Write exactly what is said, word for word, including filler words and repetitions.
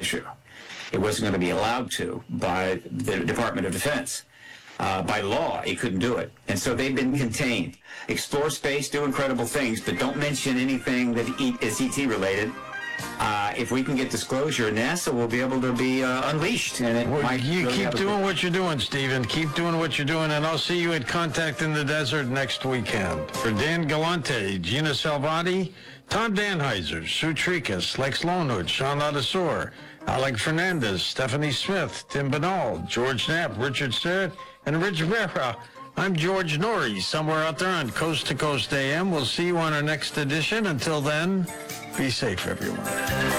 issue. It wasn't going to be allowed to by the Department of Defense. Uh, by law, it couldn't do it. And so they've been contained. Explore space, do incredible things, but don't mention anything that is E T related. Uh, if we can get disclosure, NASA will be able to be uh, unleashed. And it well, might you really keep a- doing what you're doing, Stephen. Keep doing what you're doing, and I'll see you at Contact in the Desert next weekend. For Dan Galante, Gina Salvati, Tom Danheiser, Sue Tricas, Lex Lonewood, Sean Ladasor, Alec Fernandez, Stephanie Smith, Tim Banal, George Knapp, Richard Sterrett, and Rich Vera. I'm George Norrie, somewhere out there on Coast to Coast A M. We'll see you on our next edition. Until then, be safe, everyone.